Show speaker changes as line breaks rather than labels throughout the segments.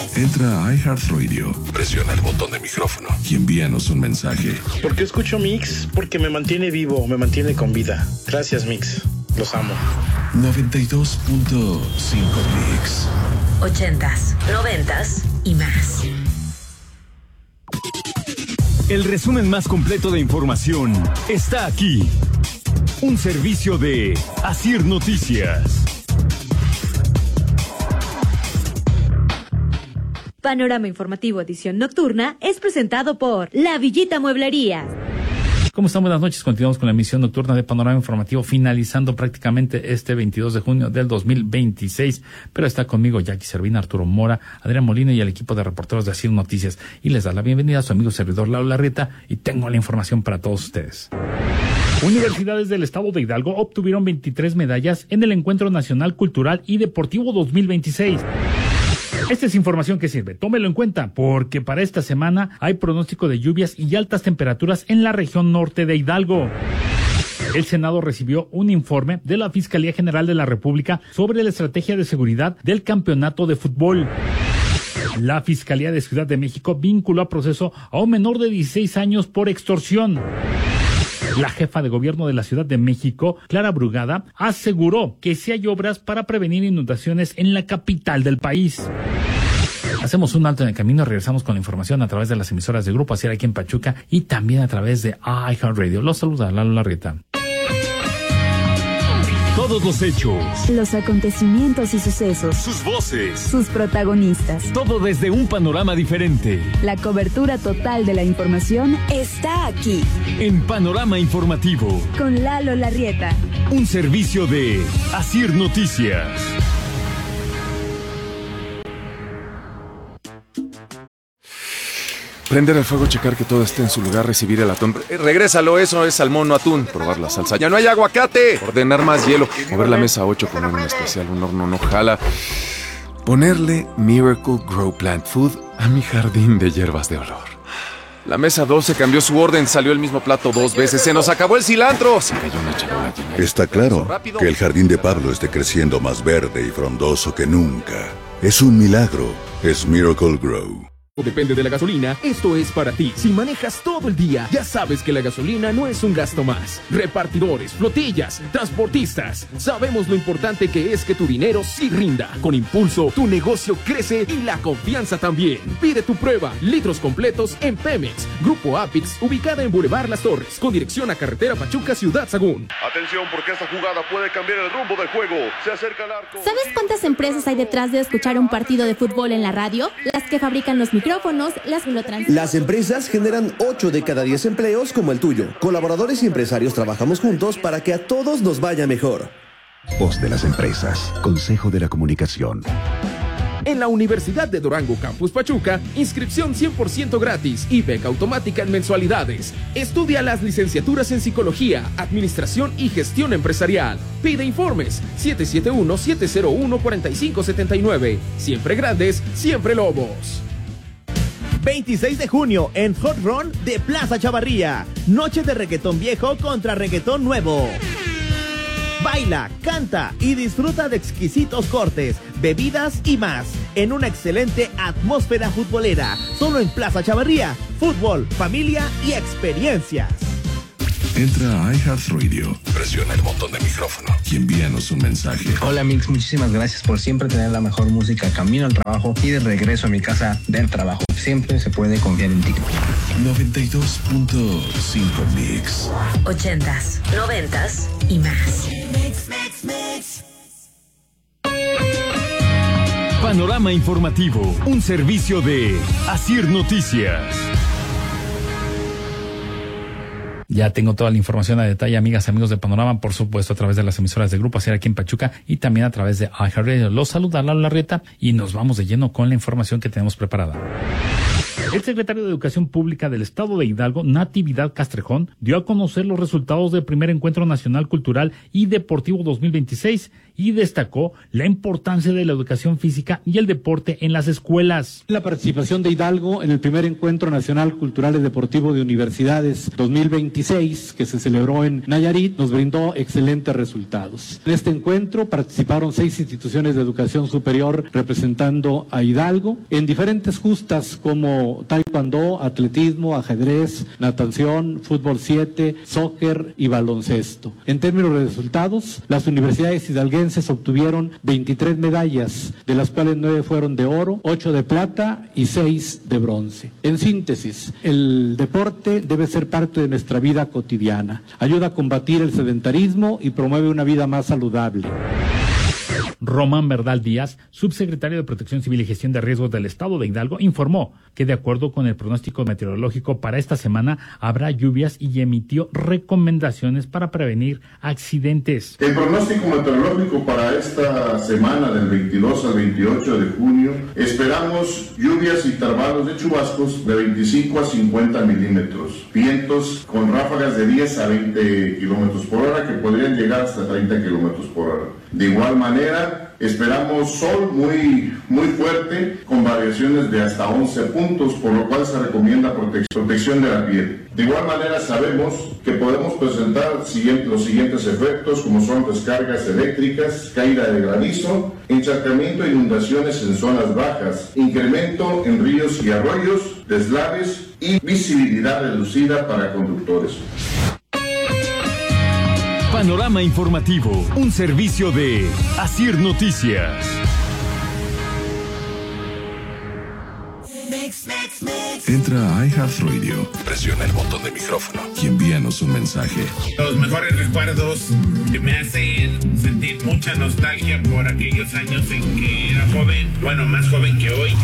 Entra a iHeartRadio, presiona el botón de micrófono y envíanos un mensaje.
¿Por qué escucho Mix? Porque me mantiene vivo, me mantiene con vida. Gracias, Mix. Los amo.
92.5 Mix.
80s, 90s y más.
El resumen más completo de información está aquí. Un servicio de Asir Noticias.
Panorama Informativo edición nocturna es presentado por La Villita Mueblería.
¿Cómo están? Buenas noches. Continuamos con la emisión nocturna de Panorama Informativo, finalizando prácticamente este 22 de junio del 2026. Pero está conmigo Jackie Servina, Arturo Mora, Adrián Molina y el equipo de reporteros de Asir Noticias. Y les da la bienvenida a su amigo servidor Lalo Larrieta y tengo la información para todos ustedes. Universidades del estado de Hidalgo obtuvieron 23 medallas en el Encuentro Nacional Cultural y Deportivo 2026. Esta es información que sirve, tómelo en cuenta, porque para esta semana hay pronóstico de lluvias y altas temperaturas en la región norte de Hidalgo. El Senado recibió un informe de la Fiscalía General de la República sobre la estrategia de seguridad del campeonato de fútbol. La Fiscalía de Ciudad de México vinculó a proceso a un menor de 16 años por extorsión. La jefa de gobierno de la Ciudad de México, Clara Brugada, aseguró que sí hay obras para prevenir inundaciones en la capital del país. Hacemos un alto en el camino, regresamos con la información a través de las emisoras de Grupo Asir aquí en Pachuca y también a través de iHeartRadio. Los saluda Lalo Larrieta.
Todos los hechos,
los acontecimientos y sucesos,
sus voces,
sus protagonistas.
Todo desde un panorama diferente.
La cobertura total de la información está aquí.
En Panorama Informativo.
Con Lalo Larrieta.
Un servicio de Asir Noticias.
Prender el fuego, checar que todo esté en su lugar, recibir el atún. Regrésalo, eso es salmón, no atún. Probar la salsa. ¡Ya no hay aguacate! Ordenar más hielo. Mover la mesa 8, poner un especial, un horno no jala. Ponerle Miracle Grow Plant Food a mi jardín de hierbas de olor. La mesa 12 cambió su orden, salió el mismo plato 2 veces. ¡Se nos acabó el cilantro! Se cayó una charola llena.
Está claro que el jardín de Pablo esté creciendo más verde y frondoso que nunca. Es un milagro. Es Miracle Grow.
Depende de la gasolina, esto es para ti. Si manejas todo el día, ya sabes que la gasolina no es un gasto más. Repartidores, flotillas, transportistas, sabemos lo importante que es que tu dinero sí rinda. Con Impulso, tu negocio crece y la confianza también. Pide tu prueba, litros completos en Pemex, Grupo Apix, ubicada en Boulevard Las Torres, con dirección a Carretera Pachuca, Ciudad Sagún.
Atención, porque esta jugada puede cambiar el rumbo del juego. Se acerca el arco.
¿Sabes cuántas empresas hay detrás de escuchar un partido de fútbol en la radio? Las que fabrican los micrófonos, las que lo transmiten.
Las empresas generan 8 de cada 10 empleos como el tuyo. Colaboradores y empresarios trabajamos juntos para que a todos nos vaya mejor.
Voz de las empresas. Consejo de la Comunicación.
En la Universidad de Durango Campus Pachuca, inscripción 100% gratis y beca automática en mensualidades. Estudia las licenciaturas en Psicología, Administración y Gestión Empresarial. Pide informes 771-701-4579. Siempre grandes, siempre lobos.
26 de junio en Hot Run de Plaza Chavarría. Noche de reggaetón viejo contra reggaetón nuevo. Baila, canta y disfruta de exquisitos cortes, bebidas y más en una excelente atmósfera futbolera. Solo en Plaza Chavarría. Fútbol, familia y experiencias.
Entra a iHeartRadio, presiona el botón de micrófono y envíanos un mensaje.
Hola Mix, muchísimas gracias por siempre tener la mejor música camino al trabajo y de regreso a mi casa del trabajo. Siempre se puede confiar en ti.
92.5 Mix.
80s, 90s y más.
Panorama Informativo, un servicio de Asir Noticias.
Ya tengo toda la información a detalle, amigas y amigos de Panorama, por supuesto, a través de las emisoras de Grupo Asir aquí en Pachuca y también a través de iHeartRadio. Los saluda Lalo Larrieta y nos vamos de lleno con la información que tenemos preparada. El secretario de Educación Pública del Estado de Hidalgo, Natividad Castrejón, dio a conocer los resultados del primer Encuentro Nacional Cultural y Deportivo 2026 y destacó la importancia de la educación física y el deporte en las escuelas.
La participación de Hidalgo en el primer Encuentro Nacional Cultural y Deportivo de Universidades 2026, que se celebró en Nayarit, nos brindó excelentes resultados. En este encuentro participaron 6 instituciones de educación superior representando a Hidalgo en diferentes justas como taekwondo, atletismo, ajedrez, natación, fútbol 7, soccer y baloncesto. En términos de resultados, las universidades hidalguenses obtuvieron 23 medallas, de las cuales 9 fueron de oro, 8 de plata y 6 de bronce. En síntesis, el deporte debe ser parte de nuestra vida cotidiana. Ayuda a combatir el sedentarismo y promueve una vida más saludable.
Román Verdal Díaz, subsecretario de Protección Civil y Gestión de Riesgos del Estado de Hidalgo, informó que de acuerdo con el pronóstico meteorológico para esta semana habrá lluvias y emitió recomendaciones para prevenir accidentes.
El pronóstico meteorológico para esta semana del 22 al 28 de junio esperamos lluvias y intervalos de chubascos de 25 a 50 milímetros, vientos con ráfagas de 10 a 20 kilómetros por hora que podrían llegar hasta 30 kilómetros por hora. De igual manera, esperamos sol muy fuerte con variaciones de hasta 11 puntos, por lo cual se recomienda protección de la piel. De igual manera, sabemos que podemos presentar los siguientes efectos, como son descargas eléctricas, caída de granizo, encharcamiento e inundaciones en zonas bajas, incremento en ríos y arroyos, deslaves y visibilidad reducida para conductores.
Panorama informativo, un servicio de Asir Noticias.
Entra a iHeartRadio, presiona el botón de micrófono y envíanos un mensaje.
Los mejores recuerdos que me hacen sentir mucha nostalgia por aquellos años en que era joven, bueno, más joven que hoy.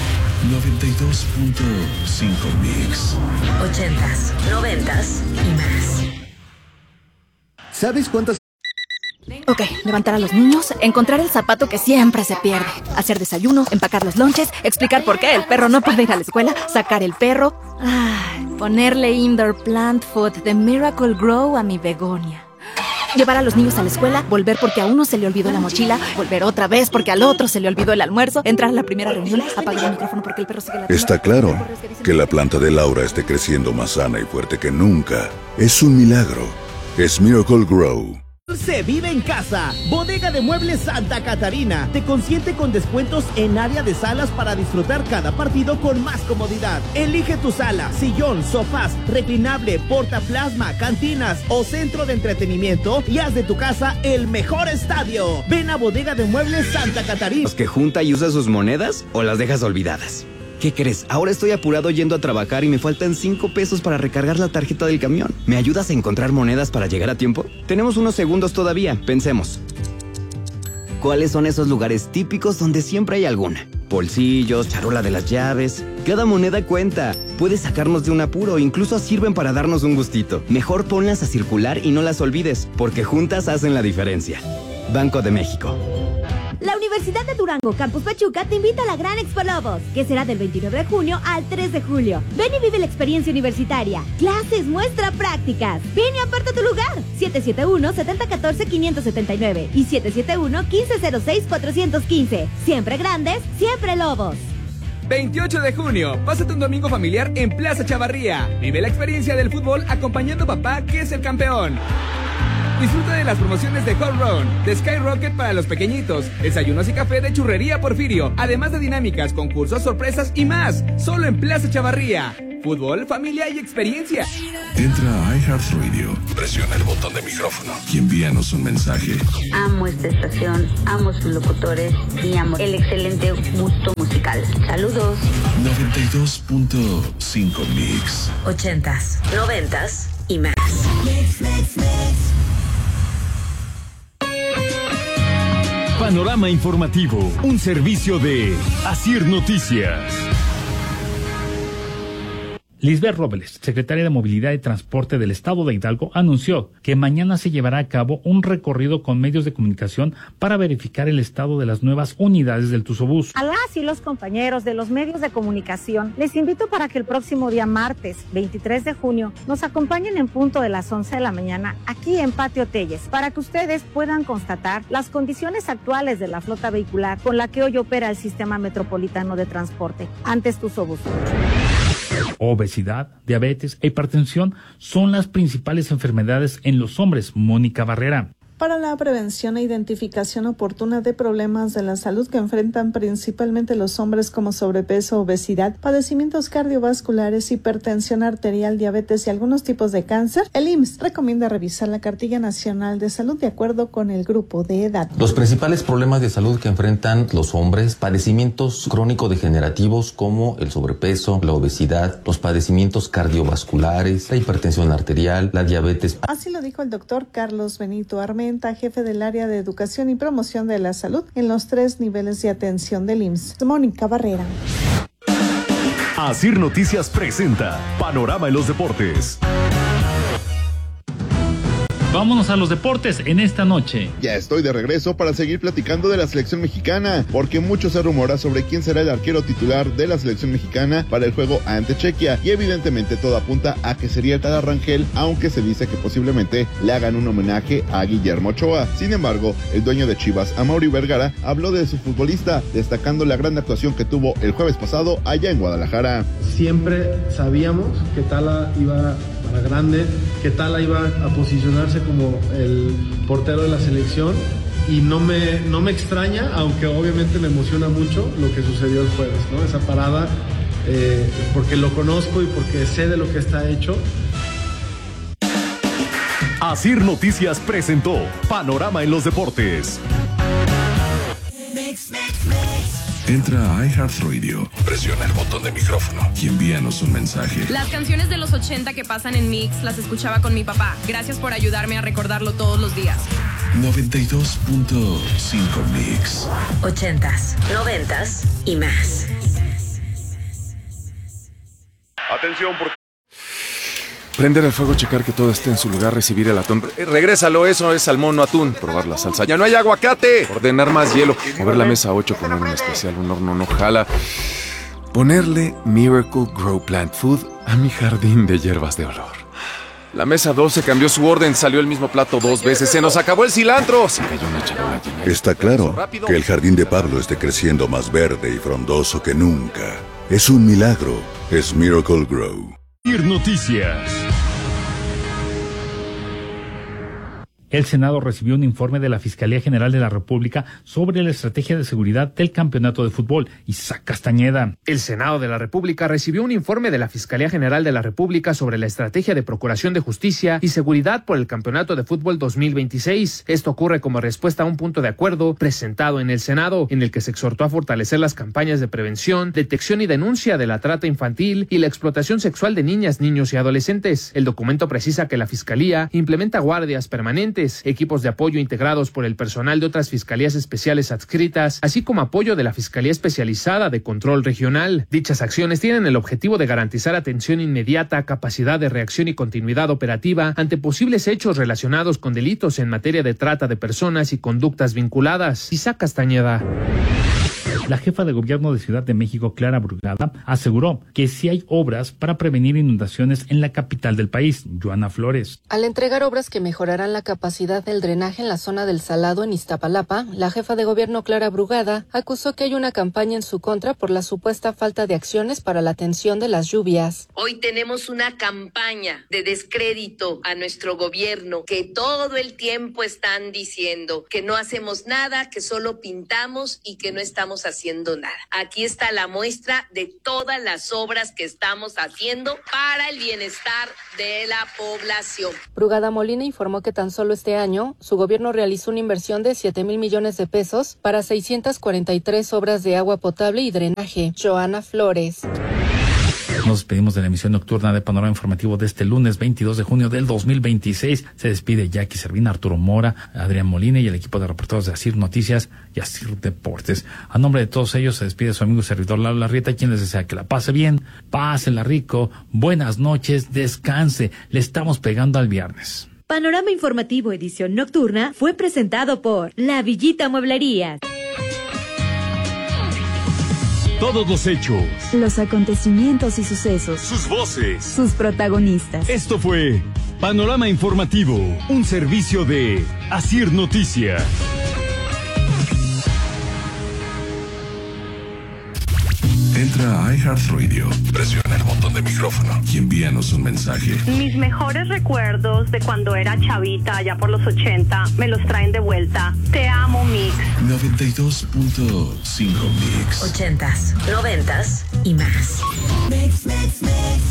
92.5 Mix.
80s, 90s y más.
¿Sabes cuántas?
Ok, levantar a los niños, encontrar el zapato que siempre se pierde, hacer desayuno, empacar los lonches, explicar por qué el perro no puede ir a la escuela, sacar el perro, ponerle indoor plant food de Miracle Grow a mi begonia. Llevar a los niños a la escuela, volver porque a uno se le olvidó la mochila, volver otra vez porque al otro se le olvidó el almuerzo, entrar a la primera reunión, apagar el micrófono porque el perro sigue ladrando.
Está claro que la planta de Laura esté creciendo más sana y fuerte que nunca. Es un milagro. Es Miracle Grow.
Se vive en casa. Bodega de Muebles Santa Catarina te consiente con descuentos en área de salas para disfrutar cada partido con más comodidad. Elige tu sala, sillón, sofás, reclinable, portaplasma, cantinas o centro de entretenimiento y haz de tu casa el mejor estadio. Ven a Bodega de Muebles Santa Catarina.
¿Los que junta y usa sus monedas o las dejas olvidadas? ¿Qué crees? Ahora estoy apurado yendo a trabajar y me faltan 5 pesos para recargar la tarjeta del camión. ¿Me ayudas a encontrar monedas para llegar a tiempo? Tenemos unos segundos todavía, pensemos. ¿Cuáles son esos lugares típicos donde siempre hay alguna? Bolsillos, charola de las llaves. Cada moneda cuenta. Puedes sacarnos de un apuro, incluso sirven para darnos un gustito. Mejor ponlas a circular y no las olvides, porque juntas hacen la diferencia. Banco de México.
La Universidad de Durango, Campus Pachuca, te invita a la Gran Expo Lobos, que será del 29 de junio al 3 de julio. Ven y vive la experiencia universitaria. Clases, muestra, prácticas. Ven y aparta tu lugar. 771-7014-579 y 771-1506-415. Siempre grandes, siempre Lobos.
28 de junio, pásate un domingo familiar en Plaza Chavarría. Vive la experiencia del fútbol acompañando a papá, que es el campeón. Disfruta de las promociones de Home Run, de Skyrocket para los pequeñitos, desayunos y café de Churrería Porfirio, además de dinámicas, concursos, sorpresas y más. Solo en Plaza Chavarría. Fútbol, familia y experiencia.
Entra a iHeartRadio, presiona el botón de micrófono y envíanos un mensaje.
Amo esta estación, amo sus locutores y amo el excelente gusto musical. Saludos.
92.5 Mix.
80s, 90s y más.
Panorama informativo, un servicio de Asir Noticias.
Lisbeth Robles, secretaria de Movilidad y Transporte del Estado de Hidalgo, anunció que mañana se llevará a cabo un recorrido con medios de comunicación para verificar el estado de las nuevas unidades del Tuzobús.
A las y los compañeros de los medios de comunicación, les invito para que el próximo día martes 23 de junio nos acompañen en punto de las 11 de la mañana aquí en Patio Telles, para que ustedes puedan constatar las condiciones actuales de la flota vehicular con la que hoy opera el Sistema Metropolitano de Transporte, antes Tuzobús.
Obesidad, diabetes e hipertensión son las principales enfermedades en los hombres. Mónica Barrera.
Para la prevención e identificación oportuna de problemas de la salud que enfrentan principalmente los hombres como sobrepeso, obesidad, padecimientos cardiovasculares, hipertensión arterial, diabetes y algunos tipos de cáncer, el IMSS recomienda revisar la Cartilla Nacional de Salud de acuerdo con el grupo de edad.
Los principales problemas de salud que enfrentan los hombres, padecimientos crónico-degenerativos como el sobrepeso, la obesidad, los padecimientos cardiovasculares, la hipertensión arterial, la diabetes.
Así lo dijo el doctor Carlos Benito Armenta, jefe del área de educación y promoción de la salud en los 3 niveles de atención del IMSS. Mónica Barrera.
Asir Noticias presenta Panorama en los Deportes.
Vámonos a los deportes en esta noche.
Ya estoy de regreso para seguir platicando de la selección mexicana, porque mucho se rumora sobre quién será el arquero titular de la selección mexicana para el juego ante Chequia, y evidentemente todo apunta a que sería el Tata Rangel, aunque se dice que posiblemente le hagan un homenaje a Guillermo Ochoa. Sin embargo, el dueño de Chivas, Amaury Vergara, habló de su futbolista, destacando la gran actuación que tuvo el jueves pasado allá en Guadalajara.
Siempre sabíamos que Tala iba para grande, que Tala iba a posicionarse como el portero de la selección, y no me extraña, aunque obviamente me emociona mucho lo que sucedió el jueves, ¿no? Esa parada, porque lo conozco y porque sé de lo que está hecho.
Asir Noticias presentó Panorama en los Deportes.
Entra a iHeartRadio, presiona el botón de micrófono y envíanos un mensaje.
Las canciones de los 80 que pasan en Mix las escuchaba con mi papá. Gracias por ayudarme a recordarlo todos los días.
92.5 Mix.
80s, 90s y más.
Atención, por...
Prender el fuego, checar que todo esté en su lugar, recibir el atún. Regrésalo, eso es salmón, no atún. Probar la salsa. ¡Ya no hay aguacate! Ordenar más hielo. Mover la mesa 8 con un especial, un horno no jala. Ponerle Miracle Grow Plant Food a mi jardín de hierbas de olor. La mesa 12 cambió su orden, salió el mismo plato 2 veces. ¡Se nos acabó el cilantro! Se cayó una charola llena.
Está claro que el jardín de Pablo esté creciendo más verde y frondoso que nunca. Es un milagro. Es Miracle Grow.
Noticias.
El Senado recibió un informe de la Fiscalía General de la República sobre la estrategia de seguridad del campeonato de fútbol. Isaac Castañeda.
El Senado de la República recibió un informe de la Fiscalía General de la República sobre la estrategia de procuración de justicia y seguridad por el campeonato de fútbol 2026. Esto ocurre como respuesta a un punto de acuerdo presentado en el Senado, en el que se exhortó a fortalecer las campañas de prevención, detección y denuncia de la trata infantil y la explotación sexual de niñas, niños y adolescentes. El documento precisa que la Fiscalía implementa guardias permanentes, equipos de apoyo integrados por el personal de otras fiscalías especiales adscritas, así como apoyo de la Fiscalía Especializada de Control Regional. Dichas acciones tienen el objetivo de garantizar atención inmediata, capacidad de reacción y continuidad operativa ante posibles hechos relacionados con delitos en materia de trata de personas y conductas vinculadas. Isaac Castañeda.
La jefa de gobierno de Ciudad de México, Clara Brugada, aseguró que sí hay obras para prevenir inundaciones en la capital del país. Joana Flores.
Al entregar obras que mejorarán la capacidad del drenaje en la zona del Salado en Iztapalapa, la jefa de gobierno, Clara Brugada, acusó que hay una campaña en su contra por la supuesta falta de acciones para la atención de las lluvias.
Hoy tenemos una campaña de descrédito a nuestro gobierno, que todo el tiempo están diciendo que no hacemos nada, que solo pintamos y que no estamos haciendo nada. Aquí está la muestra de todas las obras que estamos haciendo para el bienestar de la población.
Brugada Molina informó que tan solo este año su gobierno realizó una inversión de 7,000 millones de pesos para 643 obras de agua potable y drenaje. Joana Flores.
Nos despedimos de la emisión nocturna de Panorama Informativo de este lunes 22 de junio del 2026. Se despide Jackie Cervina, Arturo Mora, Adrián Molina y el equipo de reporteros de Asir Noticias y Asir Deportes. A nombre de todos ellos se despide su amigo y servidor Lalo Larrieta, quien les desea que la pase bien, pásela rico, buenas noches, descanse. Le estamos pegando al viernes.
Panorama Informativo edición nocturna fue presentado por La Villita Mueblerías.
Todos los hechos,
los acontecimientos y sucesos,
sus voces,
sus protagonistas.
Esto fue Panorama Informativo, un servicio de Asir Noticias.
Entra a iHeartRadio, presiona el botón de micrófono y envíanos un mensaje.
Mis mejores recuerdos de cuando era chavita, allá por los 80, me los traen de vuelta. Te amo, Mix.
92.5 Mix.
80s, 90s y más.
Mix, mix, mix.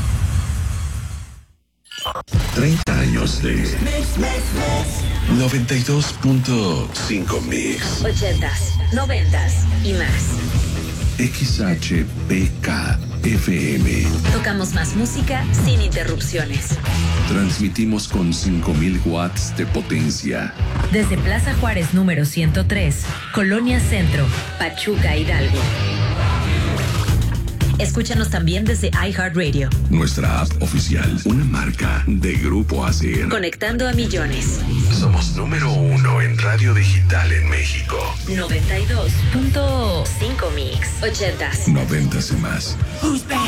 30 años de Mix, mix, mix. 92.5 Mix.
80s, 90s y más.
XHPK FM.
Tocamos más música sin interrupciones.
Transmitimos con 5,000 watts de potencia.
Desde Plaza Juárez número 103, Colonia Centro, Pachuca, Hidalgo. Escúchanos también desde iHeartRadio.
Nuestra app oficial, una marca de Grupo Asir.
Conectando a millones.
Somos número 1 en radio digital en México.
92.5 Mix. 80s.
90s y más.